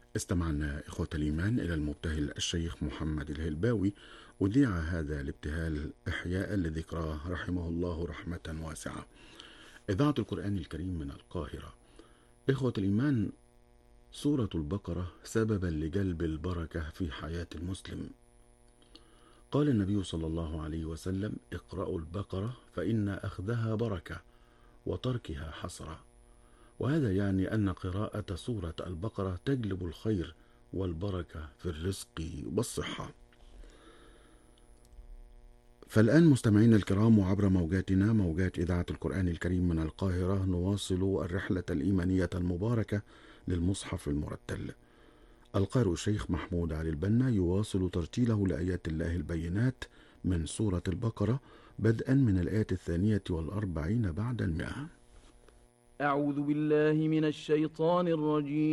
استمعنا إخوة الإيمان إلى المبتهل الشيخ محمد الهلباوي، أذيع هذا الابتهال إحياء لذكراه رحمه الله رحمة واسعة. إذاعة القرآن الكريم من القاهرة. إخوة الإيمان، سورة البقرة سببا لجلب البركة في حياة المسلم. قال النبي صلى الله عليه وسلم: اقرأوا البقرة فإن أخذها بركة وتركها حسرة. وهذا يعني أن قراءة سورة البقرة تجلب الخير والبركة في الرزق والصحة. فالآن مستمعين الكرام، وعبر موجاتنا موجات إذاعة القرآن الكريم من القاهرة، نواصل الرحلة الإيمانية المباركة للمصحف المرتل. القارئ الشيخ محمود علي البنا يواصل ترتيله لآيات الله البينات من سورة البقرة، بدءا من الآية 42 بعد 100. أعوذ بالله من الشيطان الرجيم.